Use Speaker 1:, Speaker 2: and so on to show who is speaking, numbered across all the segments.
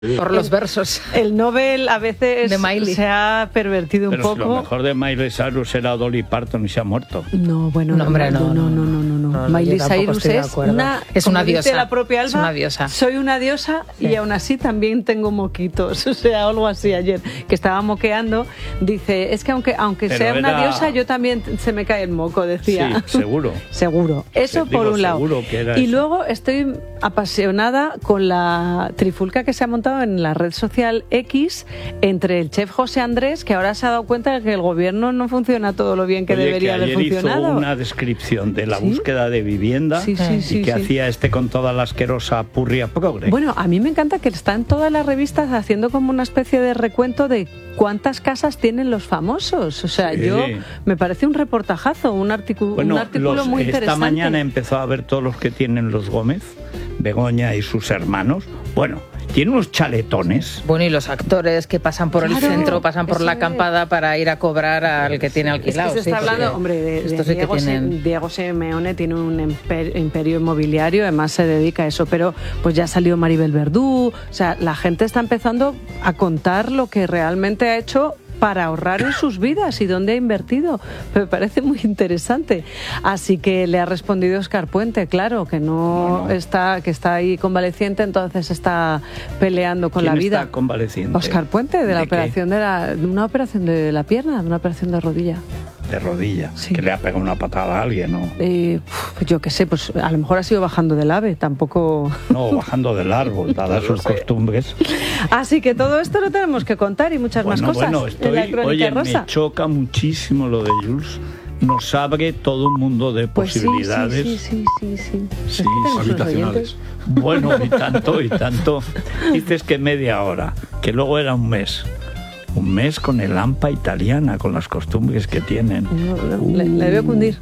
Speaker 1: Por los versos.
Speaker 2: El Nobel a veces se ha pervertido un poco.
Speaker 3: Lo mejor de Miley Cyrus era Dolly Parton y se ha muerto.
Speaker 2: No, bueno,
Speaker 1: no.
Speaker 2: Miley Cyrus
Speaker 1: es una diosa.
Speaker 2: La propia Alba,
Speaker 1: es una diosa.
Speaker 2: Soy una diosa y aún así también tengo moquitos. O sea, algo así ayer, que estaba moqueando. Dice, es que aunque sea una diosa, yo también se me cae el moco, decía.
Speaker 3: Sí, seguro.
Speaker 2: Seguro. Eso por un lado. Y luego estoy apasionada con la trifulca que se ha montado en la red social X entre el chef José Andrés, que ahora se ha dado cuenta de que el gobierno no funciona todo lo bien que debería haber funcionado.
Speaker 3: Hizo una descripción de la búsqueda de vivienda y que hacía con toda la asquerosa purria progre.
Speaker 2: Bueno, a mí me encanta que están todas las revistas haciendo como una especie de recuento de cuántas casas tienen los famosos. O sea, me parece un reportajazo, un artículo muy interesante.
Speaker 3: Esta mañana empezó a ver todos los que tienen los Gómez, Begoña y sus hermanos. Bueno, tiene unos chaletones.
Speaker 1: Bueno, y los actores que pasan por el centro, pasan por la acampada para ir a cobrar al que tiene alquilado.
Speaker 2: Es que se está hablando, hombre, de Diego Simeone tiene un imperio inmobiliario, además se dedica a eso, pero pues ya salió Maribel Verdú, o sea, la gente está empezando a contar lo que realmente ha hecho para ahorrar en sus vidas y dónde ha invertido. Me parece muy interesante. Así que le ha respondido Óscar Puente, claro, que que está ahí convaleciente, entonces está peleando con la vida.
Speaker 3: ¿Quién está convaleciente?
Speaker 2: Óscar Puente, de la operación de una operación de la pierna, de una operación de rodilla.
Speaker 3: De rodilla, que le ha pegado una patada a alguien, ¿no?
Speaker 2: Yo qué sé, pues a lo mejor ha sido bajando del ave, tampoco...
Speaker 3: No, bajando del árbol, dadas sus costumbres.
Speaker 2: Así que todo esto lo tenemos que contar y muchas más cosas.
Speaker 3: Me choca muchísimo lo de Jules. Nos abre todo un mundo de posibilidades.
Speaker 2: Sí.
Speaker 4: Habitacionales.
Speaker 3: Bueno, y tanto. Dices que media hora, que luego era un mes. Un mes con el AMPA italiana, con las costumbres que tienen.
Speaker 2: Le debe cundir.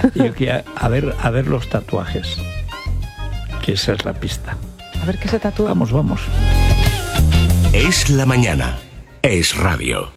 Speaker 3: A ver los tatuajes. Que esa es la pista.
Speaker 2: A ver qué se tatúa.
Speaker 3: Vamos.
Speaker 5: Es la mañana. Es radio.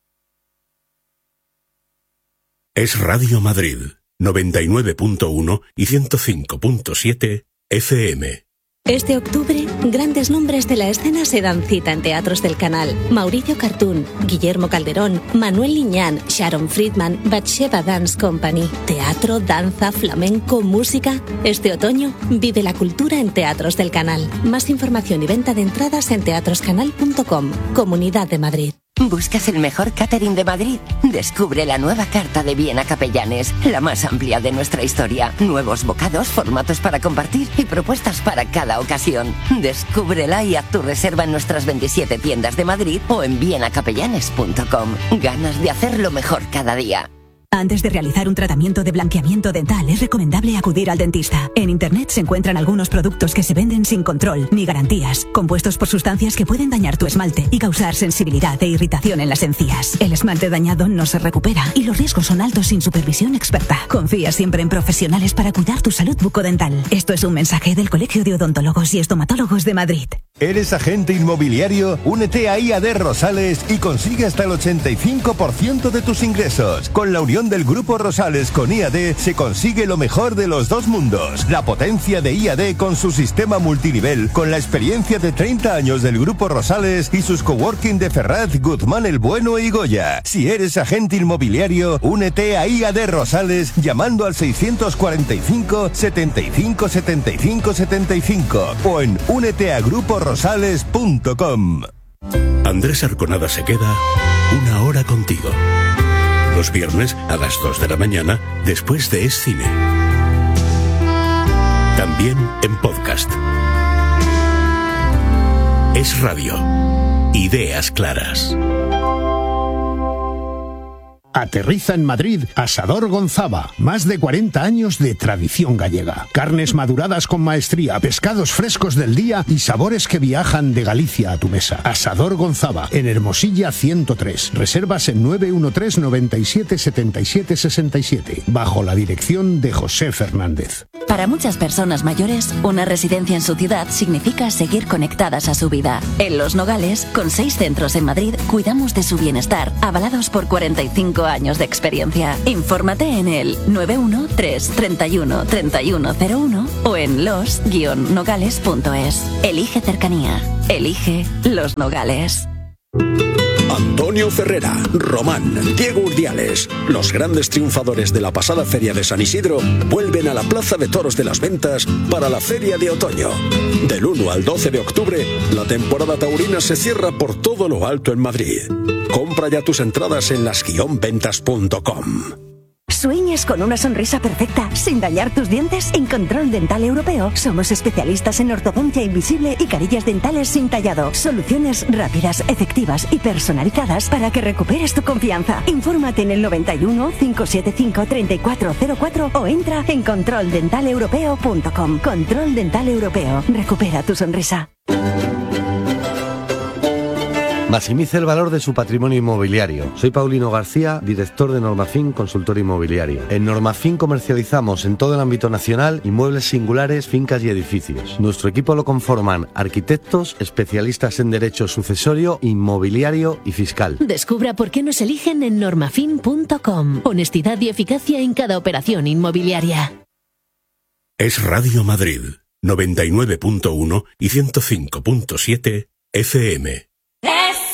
Speaker 5: Es Radio Madrid, 99.1 y 105.7 FM.
Speaker 6: Este octubre, grandes nombres de la escena se dan cita en teatros del canal. Mauricio Cartún, Guillermo Calderón, Manuel Liñán, Sharon Friedman, Batsheva Dance Company. Teatro, danza, flamenco, música. Este otoño, vive la cultura en teatros del canal. Más información y venta de entradas en teatroscanal.com. Comunidad de Madrid.
Speaker 7: ¿Buscas el mejor catering de Madrid? Descubre la nueva carta de Viena Capellanes, la más amplia de nuestra historia. Nuevos bocados, formatos para compartir y propuestas para cada ocasión. Descúbrela y haz tu reserva en nuestras 27 tiendas de Madrid o en vienacapellanes.com. Ganas de hacerlo mejor cada día.
Speaker 8: Antes de realizar un tratamiento de blanqueamiento dental es recomendable acudir al dentista. En Internet se encuentran algunos productos que se venden sin control ni garantías, compuestos por sustancias que pueden dañar tu esmalte y causar sensibilidad e irritación en las encías. El esmalte dañado no se recupera y los riesgos son altos sin supervisión experta. Confía siempre en profesionales para cuidar tu salud bucodental. Esto es un mensaje del Colegio de Odontólogos y Estomatólogos de Madrid.
Speaker 9: ¿Eres agente inmobiliario? Únete a IAD Rosales y consigue hasta el 85% de tus ingresos. Con la unión del Grupo Rosales con IAD se consigue lo mejor de los dos mundos. La potencia de IAD con su sistema multinivel, con la experiencia de 30 años del Grupo Rosales y sus coworking de Ferraz, Guzmán el Bueno y Goya. Si eres agente inmobiliario, únete a IAD Rosales llamando al 645 75 75 75 o en úneteagruporosales.com.
Speaker 5: Andrés Arconada se queda una hora contigo. Los viernes a las 2 de la mañana, después de Es Cine. También en podcast. Es Radio. Ideas claras.
Speaker 10: Aterriza en Madrid Asador Gonzava. Más de 40 años de tradición gallega. Carnes maduradas con maestría, pescados frescos del día y sabores que viajan de Galicia a tu mesa. Asador Gonzava, en Hermosilla 103. Reservas en 913 97 77 67. Bajo la dirección de José Fernández.
Speaker 11: Para muchas personas mayores, una residencia en su ciudad significa seguir conectadas a su vida. En Los Nogales, con 6 centros en Madrid, cuidamos de su bienestar, avalados por 45 años de experiencia. Infórmate en el 913 31 3101 o en los-nogales.es. Elige cercanía. Elige Los Nogales.
Speaker 4: Antonio Ferrera, Román, Diego Urdiales, los grandes triunfadores de la pasada Feria de San Isidro, vuelven a la Plaza de Toros de las Ventas para la Feria de Otoño. Del 1 al 12 de octubre, la temporada taurina se cierra por todo lo alto en Madrid. Compra ya tus entradas en las-ventas.com.
Speaker 12: ¿Sueñas con una sonrisa perfecta sin dañar tus dientes? En Control Dental Europeo somos especialistas en ortodoncia invisible y carillas dentales sin tallado. Soluciones rápidas, efectivas y personalizadas para que recuperes tu confianza. Infórmate en el 91 575 3404 o entra en controldentaleuropeo.com. Control Dental Europeo. Recupera tu sonrisa.
Speaker 13: Maximice el valor de su patrimonio inmobiliario. Soy Paulino García, director de Normafin Consultor Inmobiliario. En Normafin comercializamos en todo el ámbito nacional inmuebles singulares, fincas y edificios. Nuestro equipo lo conforman arquitectos, especialistas en derecho sucesorio, inmobiliario y fiscal.
Speaker 14: Descubra por qué nos eligen en normafin.com. Honestidad y eficacia en cada operación inmobiliaria.
Speaker 5: Es Radio Madrid, 99.1 y 105.7 FM.